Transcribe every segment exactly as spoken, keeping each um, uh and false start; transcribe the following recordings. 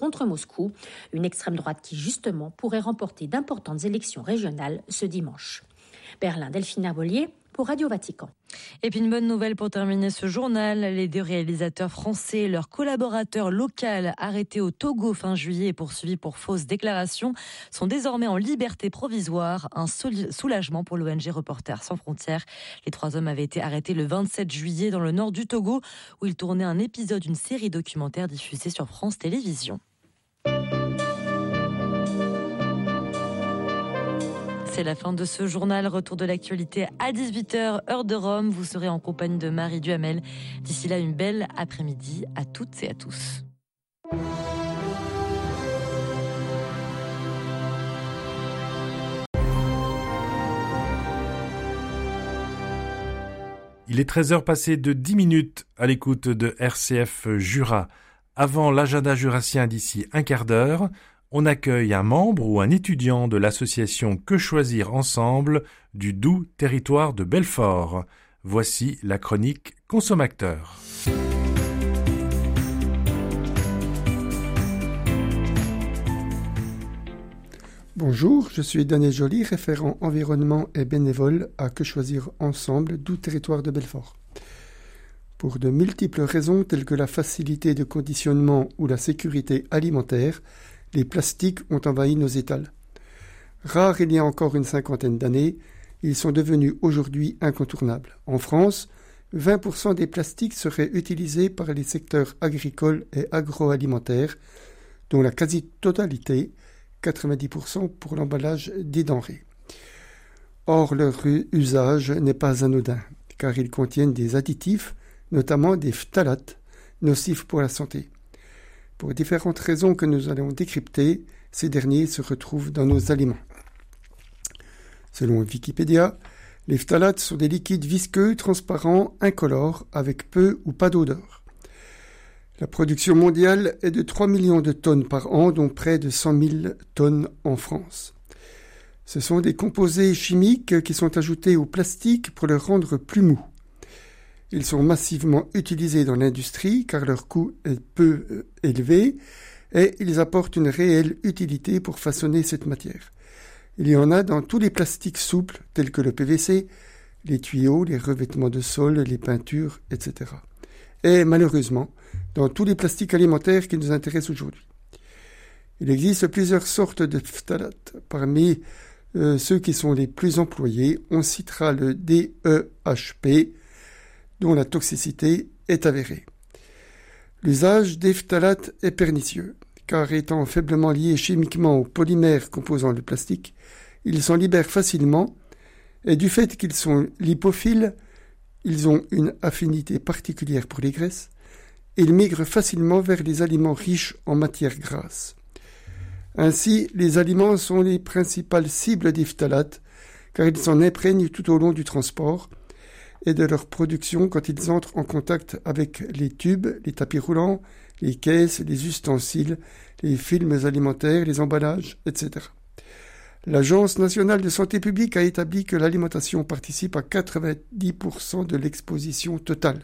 contre Moscou, une extrême droite qui justement pourrait remporter d'importantes élections régionales ce dimanche. Berlin, Delphine Herbolier pour Radio Vatican. Et puis une bonne nouvelle pour terminer ce journal. Les deux réalisateurs français et leur collaborateur local arrêtés au Togo fin juillet et poursuivis pour fausses déclarations sont désormais en liberté provisoire. Un soulagement pour l'O N G Reporters sans frontières. Les trois hommes avaient été arrêtés le vingt-sept juillet dans le nord du Togo où ils tournaient un épisode d'une série documentaire diffusée sur France Télévisions. C'est la fin de ce journal. Retour de l'actualité à dix-huit heures, heure de Rome. Vous serez en compagnie de Marie Duhamel. D'ici là, une belle après-midi à toutes et à tous. Il est treize heures passées de dix minutes à l'écoute de R C F Jura. Avant l'agenda jurassien d'ici un quart d'heure, on accueille un membre ou un étudiant de l'association Que Choisir Ensemble du doux territoire de Belfort. Voici la chronique Consommateur. Bonjour, je suis Daniel Joly, référent environnement et bénévole à Que Choisir Ensemble, doux territoire de Belfort. Pour de multiples raisons telles que la facilité de conditionnement ou la sécurité alimentaire, les plastiques ont envahi nos étals. Rares il y a encore une cinquantaine d'années, ils sont devenus aujourd'hui incontournables. En France, vingt pour cent des plastiques seraient utilisés par les secteurs agricoles et agroalimentaires, dont la quasi-totalité, quatre-vingt-dix pour cent pour l'emballage des denrées. Or, leur usage n'est pas anodin, car ils contiennent des additifs, notamment des phtalates, nocifs pour la santé. Pour différentes raisons que nous allons décrypter, ces derniers se retrouvent dans nos aliments. Selon Wikipédia, les phtalates sont des liquides visqueux, transparents, incolores, avec peu ou pas d'odeur. La production mondiale est de trois millions de tonnes par an, dont près de cent mille tonnes en France. Ce sont des composés chimiques qui sont ajoutés au plastique pour le rendre plus mou. Ils sont massivement utilisés dans l'industrie car leur coût est peu élevé et ils apportent une réelle utilité pour façonner cette matière. Il y en a dans tous les plastiques souples tels que le P V C, les tuyaux, les revêtements de sol, les peintures, et cetera. Et malheureusement, dans tous les plastiques alimentaires qui nous intéressent aujourd'hui. Il existe plusieurs sortes de phtalates. Parmi euh, ceux qui sont les plus employés, on citera le D E H P, dont la toxicité est avérée. L'usage des phtalates est pernicieux, car étant faiblement liés chimiquement aux polymères composant le plastique, ils s'en libèrent facilement, et du fait qu'ils sont lipophiles, ils ont une affinité particulière pour les graisses, et ils migrent facilement vers les aliments riches en matières grasses. Ainsi, les aliments sont les principales cibles des phtalates, car ils s'en imprègnent tout au long du transport, et de leur production quand ils entrent en contact avec les tubes, les tapis roulants, les caisses, les ustensiles, les films alimentaires, les emballages, et cetera. L'Agence nationale de santé publique a établi que l'alimentation participe à quatre-vingt-dix pour cent de l'exposition totale.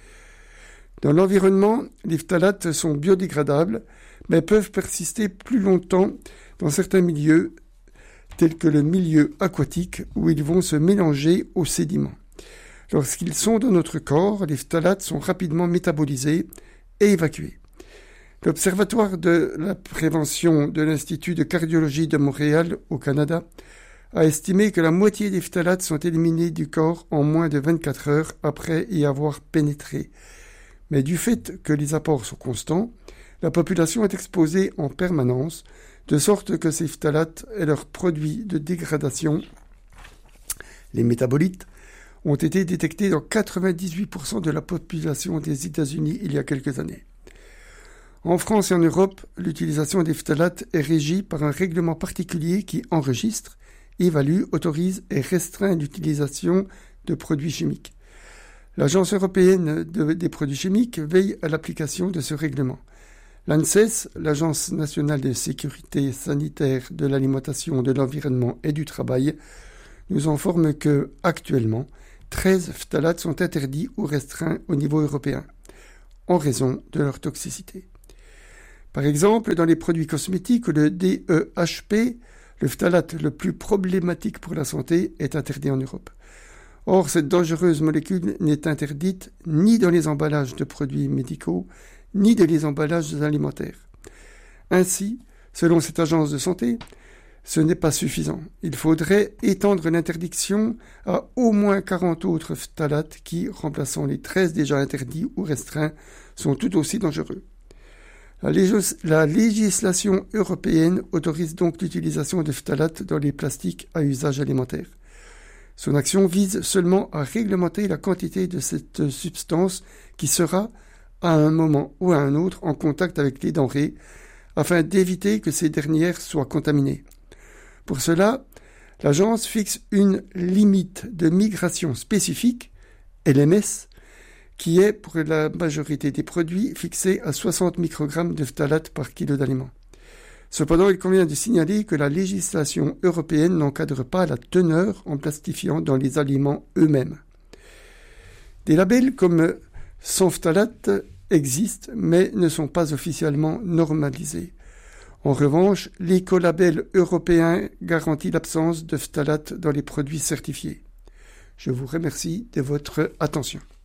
Dans l'environnement, les phtalates sont biodégradables, mais peuvent persister plus longtemps dans certains milieux, tels que le milieu aquatique, où ils vont se mélanger aux sédiments. Lorsqu'ils sont dans notre corps, les phtalates sont rapidement métabolisés et évacués. L'Observatoire de la prévention de l'Institut de cardiologie de Montréal, au Canada, a estimé que la moitié des phtalates sont éliminés du corps en moins de vingt-quatre heures après y avoir pénétré. Mais du fait que les apports sont constants, la population est exposée en permanence, de sorte que ces phtalates et leurs produits de dégradation, les métabolites, ont été détectés dans quatre-vingt-dix-huit pour cent de la population des États-Unis il y a quelques années. En France et en Europe, l'utilisation des phtalates est régie par un règlement particulier qui enregistre, évalue, autorise et restreint l'utilisation de produits chimiques. L'Agence européenne de, des produits chimiques veille à l'application de ce règlement. L'ANSES, l'Agence nationale de sécurité sanitaire de l'alimentation, de l'environnement et du travail, nous informe que, actuellement, treize phtalates sont interdits ou restreints au niveau européen, en raison de leur toxicité. Par exemple, dans les produits cosmétiques, le D E H P, le phtalate le plus problématique pour la santé, est interdit en Europe. Or, cette dangereuse molécule n'est interdite ni dans les emballages de produits médicaux, ni dans les emballages alimentaires. Ainsi, selon cette agence de santé, ce n'est pas suffisant. Il faudrait étendre l'interdiction à au moins quarante autres phtalates qui, remplaçant les treize déjà interdits ou restreints, sont tout aussi dangereux. La, légis- la législation européenne autorise donc l'utilisation de phtalates dans les plastiques à usage alimentaire. Son action vise seulement à réglementer la quantité de cette substance qui sera, à un moment ou à un autre, en contact avec les denrées, afin d'éviter que ces dernières soient contaminées. Pour cela, l'agence fixe une limite de migration spécifique, L M S, qui est pour la majorité des produits fixée à soixante microgrammes de phtalate par kilo d'aliments. Cependant, il convient de signaler que la législation européenne n'encadre pas la teneur en plastifiant dans les aliments eux-mêmes. Des labels comme sans phtalate existent, mais ne sont pas officiellement normalisés. En revanche, l'écolabel européen garantit l'absence de phtalate dans les produits certifiés. Je vous remercie de votre attention.